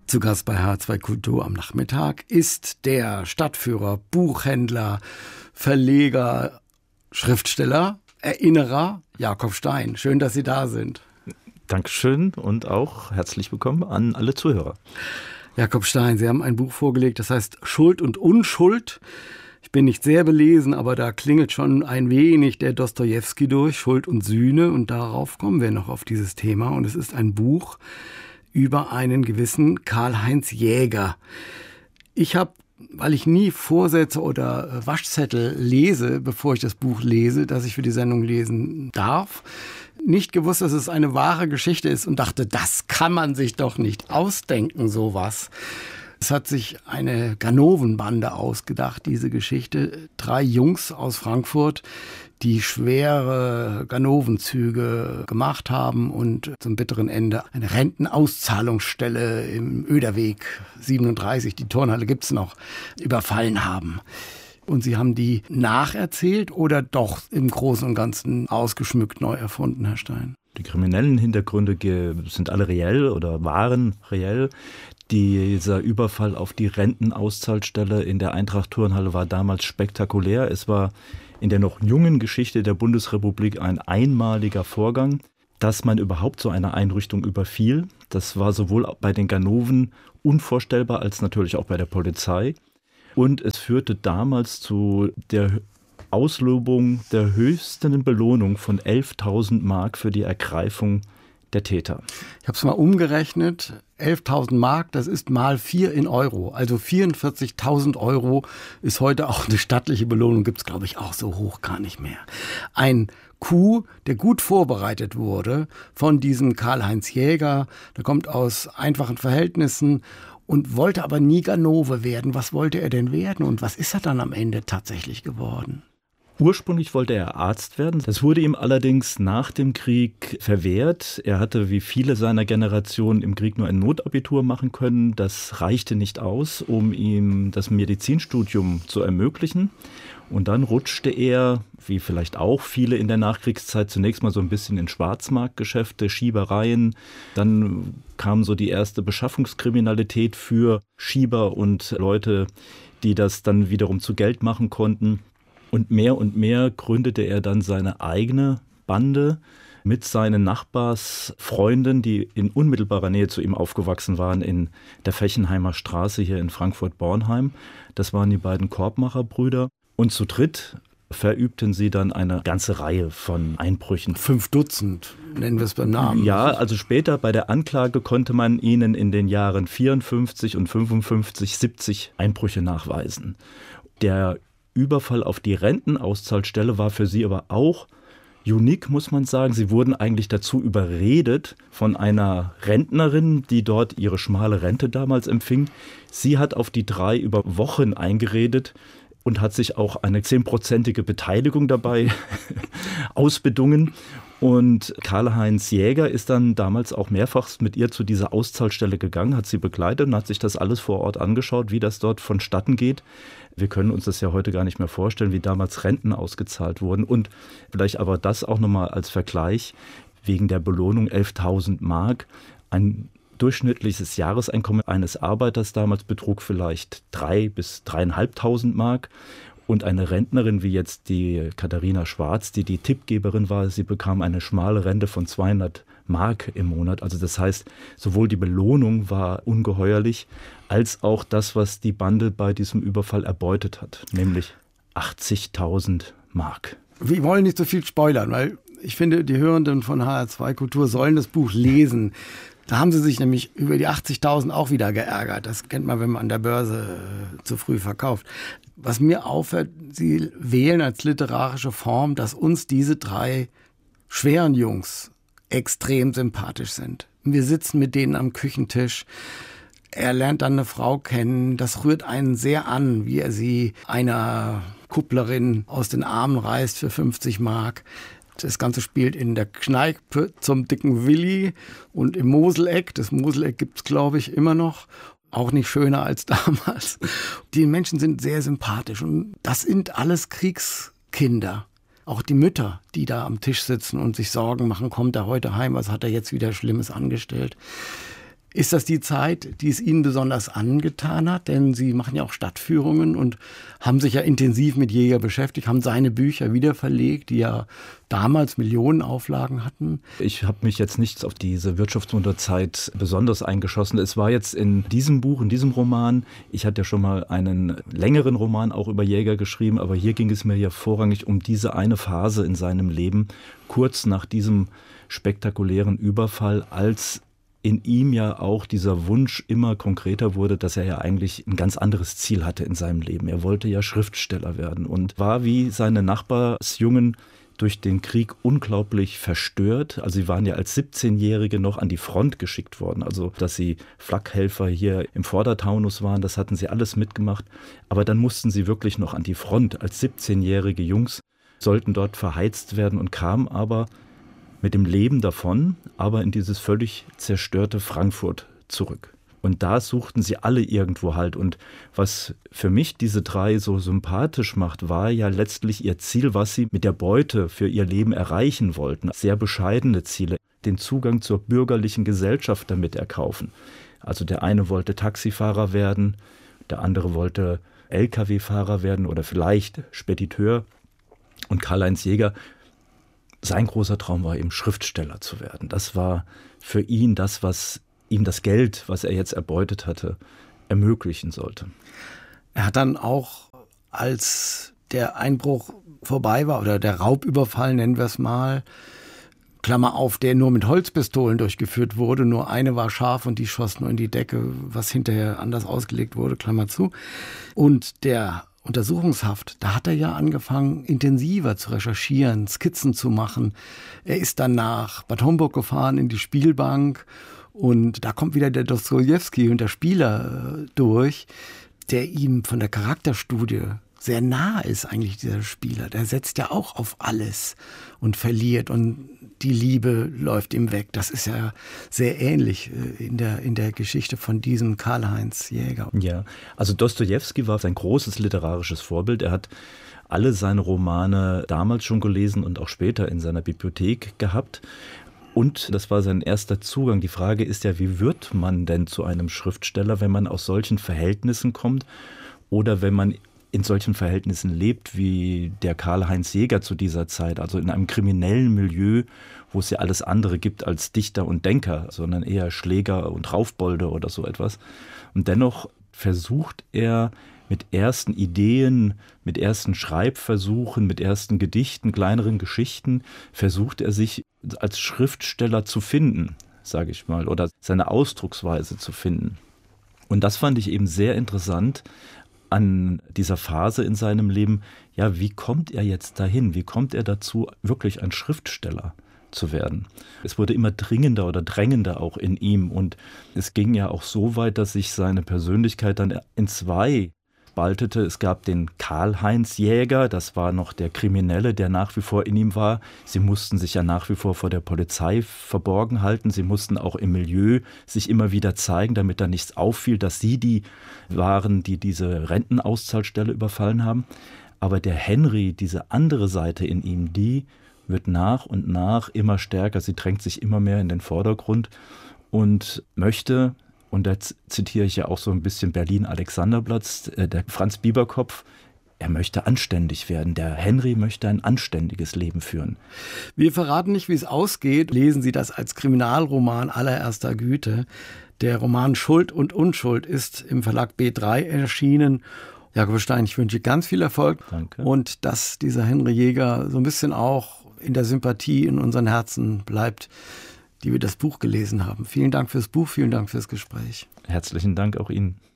Zu Gast bei H2 Kultur am Nachmittag ist der Stadtführer, Buchhändler, Verleger, Schriftsteller, Erinnerer Jakob Stein. Schön, dass Sie da sind. Dankeschön und auch herzlich willkommen an alle Zuhörer. Jakob Stein, Sie haben ein Buch vorgelegt, das heißt Schuld und Unschuld. Ich bin nicht sehr belesen, aber da klingelt schon ein wenig der Dostojewski durch, Schuld und Sühne. Und darauf kommen wir noch auf dieses Thema. Und es ist ein Buch über einen gewissen Karl-Heinz Jäger. Ich habe, weil ich nie Vorsätze oder Waschzettel lese, bevor ich das Buch lese, das ich für die Sendung lesen darf, nicht gewusst, dass es eine wahre Geschichte ist und dachte, das kann man sich doch nicht ausdenken, sowas. Es hat sich eine Ganovenbande ausgedacht, diese Geschichte. 3 Jungs aus Frankfurt, die schwere Ganovenzüge gemacht haben und zum bitteren Ende eine Rentenauszahlungsstelle im Oederweg 37, die Turnhalle gibt's noch, überfallen haben. Und Sie haben die nacherzählt oder doch im Großen und Ganzen ausgeschmückt neu erfunden, Herr Stein? Die kriminellen Hintergründe sind alle reell oder waren reell. Dieser Überfall auf die Rentenauszahlstelle in der Eintracht-Turnhalle war damals spektakulär. Es war in der noch jungen Geschichte der Bundesrepublik ein einmaliger Vorgang, dass man überhaupt so eine Einrichtung überfiel. Das war sowohl bei den Ganoven unvorstellbar als natürlich auch bei der Polizei. Und es führte damals zu der Auslobung der höchsten Belohnung von 11.000 Mark für die Ergreifung der Täter. Ich habe es mal umgerechnet. 11.000 Mark, das ist mal 4 in Euro. Also 44.000 Euro ist heute auch eine stattliche Belohnung. Gibt es, glaube ich, auch so hoch gar nicht mehr. Ein Coup, der gut vorbereitet wurde von diesem Karl-Heinz Jäger. Der kommt aus einfachen Verhältnissen und wollte aber nie Ganove werden. Was wollte er denn werden und was ist er dann am Ende tatsächlich geworden? Ursprünglich wollte er Arzt werden. Das wurde ihm allerdings nach dem Krieg verwehrt. Er hatte wie viele seiner Generation im Krieg nur ein Notabitur machen können. Das reichte nicht aus, um ihm das Medizinstudium zu ermöglichen. Und dann rutschte er, wie vielleicht auch viele in der Nachkriegszeit, zunächst mal so ein bisschen in Schwarzmarktgeschäfte, Schiebereien. Dann kam so die erste Beschaffungskriminalität für Schieber und Leute, die das dann wiederum zu Geld machen konnten. Und mehr gründete er dann seine eigene Bande mit seinen Nachbarsfreunden, die in unmittelbarer Nähe zu ihm aufgewachsen waren, in der Fechenheimer Straße hier in Frankfurt-Bornheim. Das waren die beiden Korbmacher-Brüder. Und zu dritt verübten sie dann eine ganze Reihe von Einbrüchen. 5 Dutzend, nennen wir es beim Namen. Ja, also später bei der Anklage konnte man ihnen in den Jahren 54 und 55 70 Einbrüche nachweisen. Der Überfall auf die Rentenauszahlstelle war für sie aber auch unique, muss man sagen. Sie wurden eigentlich dazu überredet von einer Rentnerin, die dort ihre schmale Rente damals empfing. Sie hat auf die 3 über Wochen eingeredet und hat sich auch eine 10%ige Beteiligung dabei ausbedungen. Und Karl-Heinz Jäger ist dann damals auch mehrfach mit ihr zu dieser Auszahlstelle gegangen, hat sie begleitet und hat sich das alles vor Ort angeschaut, wie das dort vonstatten geht. Wir können uns das ja heute gar nicht mehr vorstellen, wie damals Renten ausgezahlt wurden. Und vielleicht aber das auch nochmal als Vergleich wegen der Belohnung 11.000 Mark. Ein durchschnittliches Jahreseinkommen eines Arbeiters damals betrug vielleicht 3.000 bis 3.500 Mark. Und eine Rentnerin wie jetzt die Katharina Schwarz, die Tippgeberin war, sie bekam eine schmale Rente von 200 Mark im Monat. Also das heißt, sowohl die Belohnung war ungeheuerlich, als auch das, was die Bande bei diesem Überfall erbeutet hat, nämlich 80.000 Mark. Wir wollen nicht so viel spoilern, weil ich finde, die Hörenden von HR2 Kultur sollen das Buch lesen. Da haben sie sich nämlich über die 80.000 auch wieder geärgert. Das kennt man, wenn man an der Börse zu früh verkauft. Was mir auffällt, Sie wählen als literarische Form, dass uns diese 3 schweren Jungs extrem sympathisch sind. Wir sitzen mit denen am Küchentisch. Er lernt dann eine Frau kennen. Das rührt einen sehr an, wie er sie einer Kupplerin aus den Armen reißt für 50 Mark. Das Ganze spielt in der Kneipe zum dicken Willi und im Moseleck. Das Moseleck gibt's, glaube ich, immer noch. Auch nicht schöner als damals. Die Menschen sind sehr sympathisch und das sind alles Kriegskinder. Auch die Mütter, die da am Tisch sitzen und sich Sorgen machen, kommt er heute heim, was hat er jetzt wieder Schlimmes angestellt. Ist das die Zeit, die es Ihnen besonders angetan hat? Denn Sie machen ja auch Stadtführungen und haben sich ja intensiv mit Jäger beschäftigt, haben seine Bücher wiederverlegt, die ja damals Millionenauflagen hatten. Ich habe mich jetzt nicht auf diese Wirtschaftswunderzeit besonders eingeschossen. Es war jetzt in diesem Buch, in diesem Roman, ich hatte ja schon mal einen längeren Roman auch über Jäger geschrieben, aber hier ging es mir ja vorrangig um diese eine Phase in seinem Leben, kurz nach diesem spektakulären Überfall, als in ihm ja auch dieser Wunsch immer konkreter wurde, dass er ja eigentlich ein ganz anderes Ziel hatte in seinem Leben. Er wollte ja Schriftsteller werden und war wie seine Nachbarsjungen durch den Krieg unglaublich verstört. Also sie waren ja als 17-Jährige noch an die Front geschickt worden. Also dass sie Flakhelfer hier im Vordertaunus waren, das hatten sie alles mitgemacht. Aber dann mussten sie wirklich noch an die Front als 17-jährige Jungs, sollten dort verheizt werden und kamen aber mit dem Leben davon, aber in dieses völlig zerstörte Frankfurt zurück. Und da suchten sie alle irgendwo Halt. Und was für mich diese drei so sympathisch macht, war ja letztlich ihr Ziel, was sie mit der Beute für ihr Leben erreichen wollten. Sehr bescheidene Ziele. Den Zugang zur bürgerlichen Gesellschaft damit erkaufen. Also der eine wollte Taxifahrer werden, der andere wollte Lkw-Fahrer werden oder vielleicht Spediteur. Und Karl-Heinz Jäger, sein großer Traum war eben Schriftsteller zu werden. Das war für ihn das, was ihm das Geld, was er jetzt erbeutet hatte, ermöglichen sollte. Er hat dann auch, als der Einbruch vorbei war oder der Raubüberfall, nennen wir es mal, Klammer auf, der nur mit Holzpistolen durchgeführt wurde, nur eine war scharf und die schoss nur in die Decke, was hinterher anders ausgelegt wurde, Klammer zu. Und der Untersuchungshaft, da hat er ja angefangen, intensiver zu recherchieren, Skizzen zu machen. Er ist dann nach Bad Homburg gefahren, in die Spielbank, und da kommt wieder der Dostojewski und der Spieler durch, der ihm von der Charakterstudie sehr nah ist eigentlich, dieser Spieler. Der setzt ja auch auf alles und verliert und die Liebe läuft ihm weg. Das ist ja sehr ähnlich in der Geschichte von diesem Karl-Heinz Jäger. Ja, also Dostojewski war sein großes literarisches Vorbild. Er hat alle seine Romane damals schon gelesen und auch später in seiner Bibliothek gehabt. Und das war sein erster Zugang. Die Frage ist ja, wie wird man denn zu einem Schriftsteller, wenn man aus solchen Verhältnissen kommt oder wenn man in solchen Verhältnissen lebt wie der Karl-Heinz Jäger zu dieser Zeit, also in einem kriminellen Milieu, wo es ja alles andere gibt als Dichter und Denker, sondern eher Schläger und Raufbolde oder so etwas. Und dennoch versucht er mit ersten Ideen, mit ersten Schreibversuchen, mit ersten Gedichten, kleineren Geschichten, versucht er sich als Schriftsteller zu finden, sage ich mal, oder seine Ausdrucksweise zu finden. Und das fand ich eben sehr interessant an dieser Phase in seinem Leben. Ja, wie kommt er jetzt dahin? Wie kommt er dazu, wirklich ein Schriftsteller zu werden? Es wurde immer dringender oder drängender auch in ihm. Und es ging ja auch so weit, dass sich seine Persönlichkeit dann in zwei spaltete. Es gab den Karl-Heinz Jäger, das war noch der Kriminelle, der nach wie vor in ihm war. Sie mussten sich ja nach wie vor vor der Polizei verborgen halten. Sie mussten auch im Milieu sich immer wieder zeigen, damit da nichts auffiel, dass sie die waren, die diese Rentenauszahlstelle überfallen haben. Aber der Henry, diese andere Seite in ihm, die wird nach und nach immer stärker. Sie drängt sich immer mehr in den Vordergrund und möchte, und da zitiere ich ja auch so ein bisschen Berlin-Alexanderplatz, der Franz Bieberkopf, er möchte anständig werden. Der Henry möchte ein anständiges Leben führen. Wir verraten nicht, wie es ausgeht. Lesen Sie das als Kriminalroman allererster Güte. Der Roman Schuld und Unschuld ist im Verlag B3 erschienen. Jakob Stein, ich wünsche ganz viel Erfolg. Danke. Und dass dieser Henry Jäger so ein bisschen auch in der Sympathie in unseren Herzen bleibt, die wir das Buch gelesen haben. Vielen Dank fürs Buch, vielen Dank fürs Gespräch. Herzlichen Dank auch Ihnen.